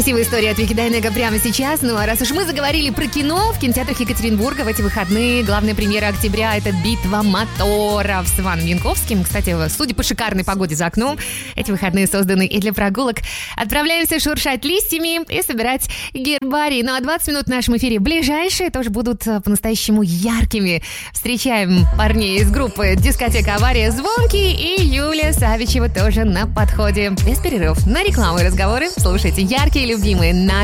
Красивая история от Вики Дайнега прямо сейчас. Ну а раз уж мы заговорили про кино, в кинотеатрах Екатеринбурга в эти выходные главная премьера октября — это «Битва моторов» с Иваном Янковским. Кстати, судя по шикарной погоде за окном, эти выходные созданы и для прогулок. Отправляемся шуршать листьями и собирать гербарий. Ну а 20 минут в нашем эфире ближайшие тоже будут по-настоящему яркими. Встречаем парней из группы «Дискотека Авария», Звонкий и Юлия Савичева тоже на подходе. Без перерывов на рекламу и разговоры слушайте яркие, любимые на